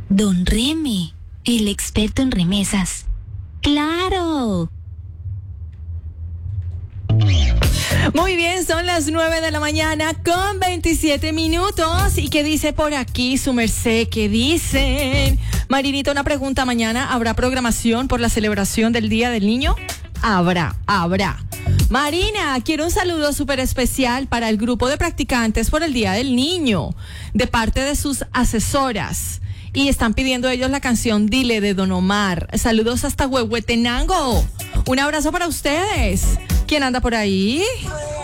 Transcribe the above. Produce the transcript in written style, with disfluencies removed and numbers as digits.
Don Reme, el experto en remesas. ¡Claro! Muy bien, son las 9 de la mañana con 27 minutos. ¿Y qué dice por aquí su merced? ¿Qué dicen? Marinita, una pregunta. ¿Mañana habrá programación por la celebración del Día del Niño? Habrá. Marina, quiero un saludo súper especial para el grupo de practicantes por el Día del Niño, de parte de sus asesoras. Y están pidiendo ellos la canción Dile de Don Omar. Saludos hasta Huehuetenango. Un abrazo para ustedes. ¿Quién anda por ahí?